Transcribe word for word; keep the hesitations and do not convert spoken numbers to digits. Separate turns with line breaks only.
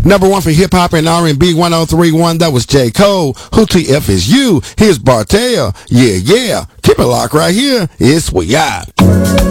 Number one for hip hop and R and B one oh three point one. That was J. Cole. Who T F is you? Here's Bartell. Yeah, yeah. Keep it locked right here. It's We Are.